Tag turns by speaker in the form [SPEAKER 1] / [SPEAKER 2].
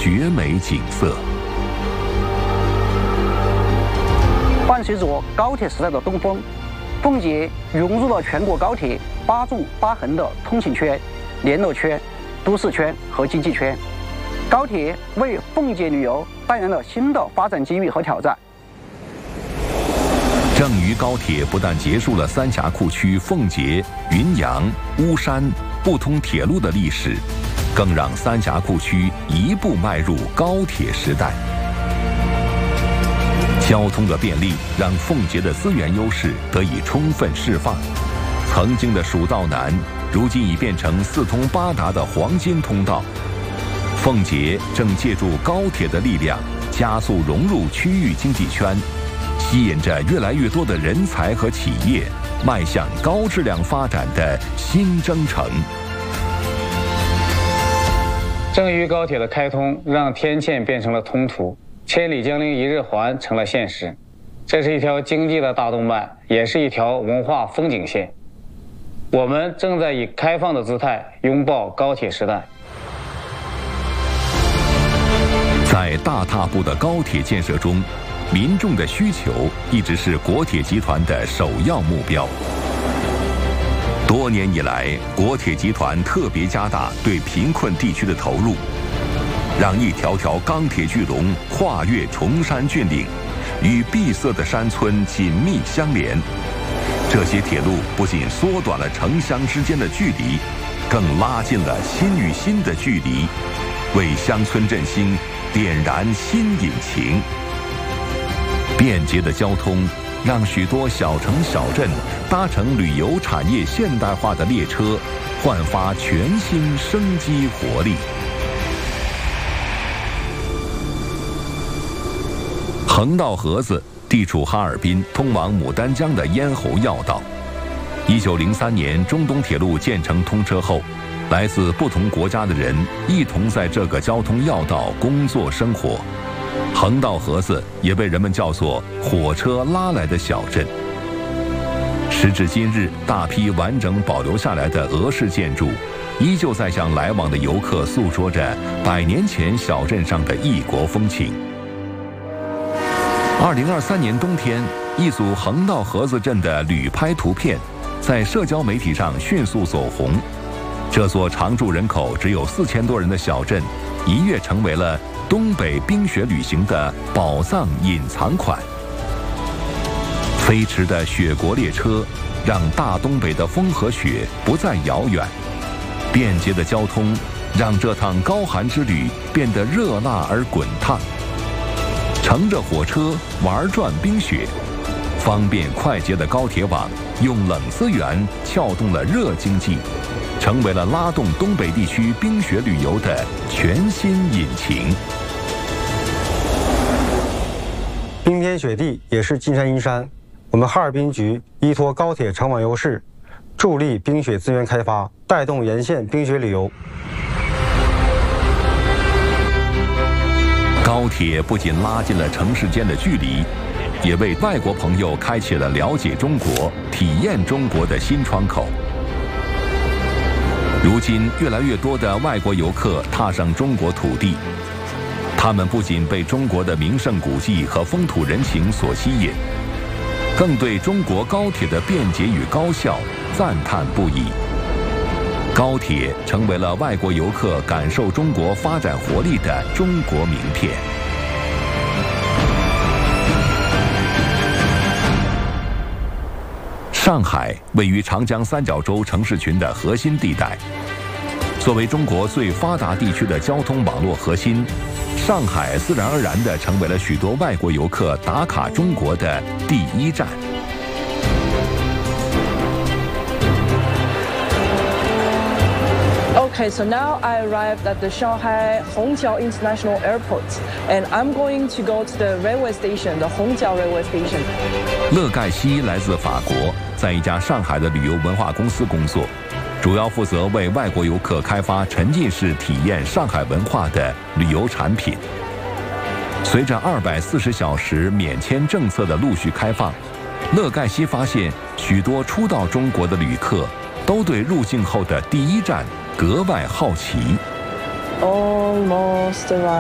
[SPEAKER 1] 绝美景色。
[SPEAKER 2] 伴随着高铁时代的东风，奉节融入了全国高铁8纵8横的通勤圈、联络圈、都市圈和经济圈。高铁为奉节旅游带来了新的发展机遇和挑战。
[SPEAKER 1] 郑渝高铁不但结束了三峡库区奉节、云阳、巫山不通铁路的历史，更让三峡库区一步迈入高铁时代。交通的便利让奉节的资源优势得以充分释放，曾经的蜀道难，如今已变成四通八达的黄金通道。奉节正借助高铁的力量，加速融入区域经济圈，吸引着越来越多的人才和企业，迈向高质量发展的新征程。
[SPEAKER 3] 郑渝高铁的开通，让天堑变成了通途，千里江陵一日还成了现实。这是一条经济的大动脉，也是一条文化风景线。我们正在以开放的姿态拥抱高铁时代。
[SPEAKER 1] 在大踏步的高铁建设中，民众的需求一直是国铁集团的首要目标。多年以来，国铁集团特别加大对贫困地区的投入，让一条条钢铁巨龙跨越崇山峻岭，与闭塞的山村紧密相连。这些铁路不仅缩短了城乡之间的距离，更拉近了心与心的距离，为乡村振兴点燃新引擎。便捷的交通让许多小城小镇搭乘旅游产业现代化的列车，焕发全新生机活力。横道河子地处哈尔滨通往牡丹江的咽喉要道。1903年中东铁路建成通车后，来自不同国家的人一同在这个交通要道工作生活。横道河子也被人们叫做火车拉来的小镇。时至今日，大批完整保留下来的俄式建筑，依旧在向来往的游客诉说着100年前小镇上的异国风情。2023年冬天，一组横道河子镇的旅拍图片在社交媒体上迅速走红。这座常住人口只有4000多人的小镇，一跃成为了东北冰雪旅行的宝藏隐藏款。飞驰的雪国列车让大东北的风和雪不再遥远，便捷的交通让这趟高寒之旅变得热辣而滚烫。乘着火车玩转冰雪，方便快捷的高铁网用冷资源撬动了热经济，成为了拉动东北地区冰雪旅游的全新引擎。
[SPEAKER 4] 冰天雪地也是金山银山，我们哈尔滨局依托高铁城网优势，助力冰雪资源开发，带动沿线冰雪旅游。
[SPEAKER 1] 高铁不仅拉近了城市间的距离，也为外国朋友开启了了解中国、体验中国的新窗口。如今，越来越多的外国游客踏上中国土地，他们不仅被中国的名胜古迹和风土人情所吸引，更对中国高铁的便捷与高效赞叹不已。高铁成为了外国游客感受中国发展活力的中国名片。上海位于长江三角洲城市群的核心地带，作为中国最发达地区的交通网络核心，上海自然而然地成为了许多外国游客打卡中国的第一站。
[SPEAKER 5] Okay, so now I arrived at the Shanghai Hongjiao International Airport, and I'm going to go to the railway station, the Hongjiao Railway Station.
[SPEAKER 1] 乐盖西来自法国，在一家上海的旅游文化公司工作，主要负责为外国游客开发沉浸式体验上海文化的旅游产品。随着240小时免签政策的陆续开放，乐盖西发现许多初到中国的旅客都对入境后的第一站格外好奇。
[SPEAKER 5] Almost arrived.